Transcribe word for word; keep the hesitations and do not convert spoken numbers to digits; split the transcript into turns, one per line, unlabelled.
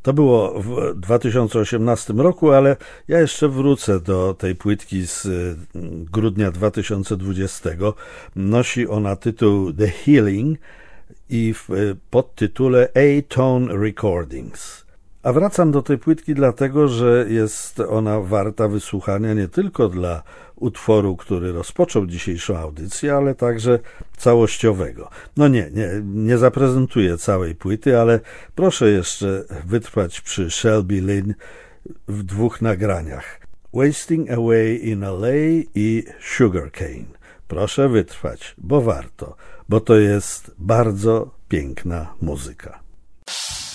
To było w dwa tysiące osiemnastym roku, ale ja jeszcze wrócę do tej płytki z grudnia dwa tysiące dwudziestego. Nosi ona tytuł The Healing i w podtytule A-Tone Recordings. A wracam do tej płytki dlatego, że jest ona warta wysłuchania nie tylko dla utworu, który rozpoczął dzisiejszą audycję, ale także całościowego. No nie, nie, nie zaprezentuję całej płyty, ale proszę jeszcze wytrwać przy Shelby Lynne w dwóch nagraniach. Wasting Away in L A i Sugarcane. Proszę wytrwać, bo warto, bo to jest bardzo piękna muzyka.